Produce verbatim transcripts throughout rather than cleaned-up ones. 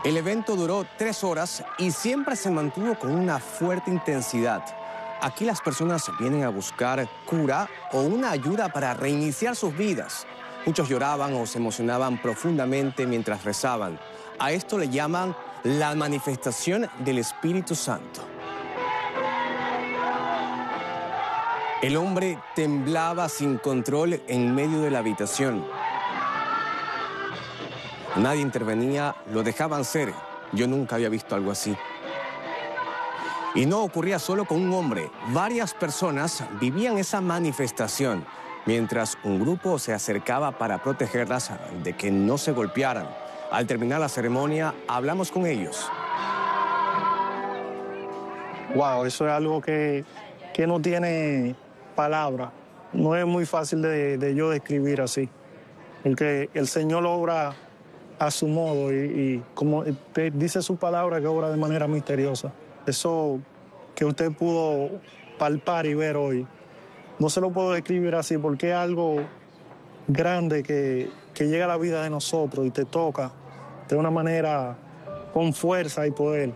El evento duró tres horas y siempre se mantuvo con una fuerte intensidad. Aquí las personas vienen a buscar cura o una ayuda para reiniciar sus vidas. Muchos lloraban o se emocionaban profundamente mientras rezaban. A esto le llaman la manifestación del Espíritu Santo. El hombre temblaba sin control en medio de la habitación. Nadie intervenía, lo dejaban ser. Yo nunca había visto algo así. Y no ocurría solo con un hombre. Varias personas vivían esa manifestación, mientras un grupo se acercaba para protegerlas de que no se golpearan. Al terminar la ceremonia, hablamos con ellos. Wow, eso es algo que, que no tiene palabra. No es muy fácil de, de yo describir así. Porque el Señor obra a su modo y, y como te dice su palabra, que obra de manera misteriosa. Eso que usted pudo palpar y ver hoy, no se lo puedo describir así porque es algo grande que, que llega a la vida de nosotros y te toca de una manera con fuerza y poder.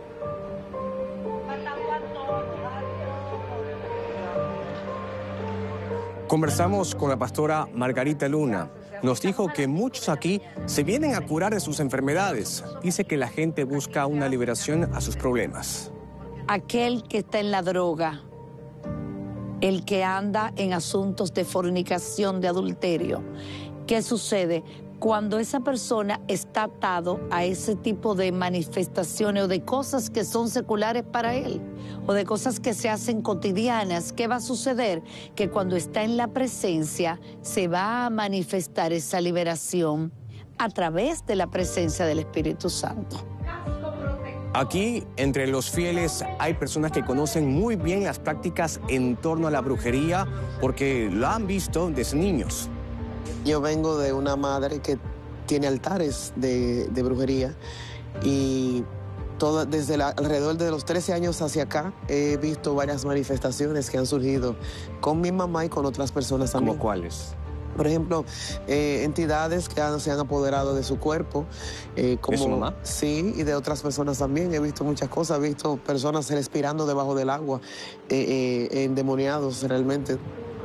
Conversamos con la pastora Margarita Luna. Nos dijo que muchos aquí se vienen a curar de sus enfermedades. Dice que la gente busca una liberación a sus problemas. Aquel que está en la droga, el que anda en asuntos de fornicación, de adulterio. ¿Qué sucede? Cuando esa persona está atado a ese tipo de manifestaciones o de cosas que son seculares para él, o de cosas que se hacen cotidianas, ¿qué va a suceder? Que cuando está en la presencia se va a manifestar esa liberación a través de la presencia del Espíritu Santo. Aquí, entre los fieles, hay personas que conocen muy bien las prácticas en torno a la brujería porque lo han visto desde niños. Yo vengo de una madre que tiene altares de, de brujería y todo, desde la, alrededor de los trece años hacia acá he visto varias manifestaciones que han surgido con mi mamá y con otras personas también. ¿Cómo cuáles? Por ejemplo, eh, entidades que han, se han apoderado de su cuerpo. Eh, como, ¿De su mamá? Sí, y de otras personas también. He visto muchas cosas, he visto personas respirando debajo del agua, eh, eh, endemoniados realmente.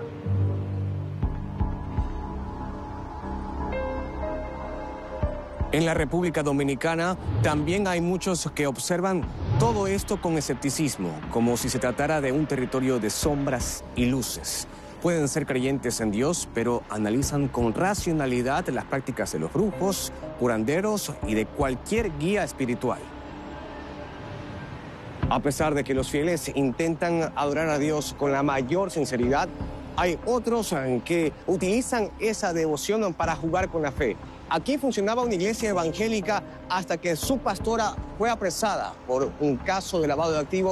En la República Dominicana también hay muchos que observan todo esto con escepticismo, como si se tratara de un territorio de sombras y luces. Pueden ser creyentes en Dios, pero analizan con racionalidad las prácticas de los brujos, curanderos y de cualquier guía espiritual. A pesar de que los fieles intentan adorar a Dios con la mayor sinceridad, hay otros que utilizan esa devoción para jugar con la fe. Aquí funcionaba una iglesia evangélica hasta que su pastora fue apresada por un caso de lavado de activos.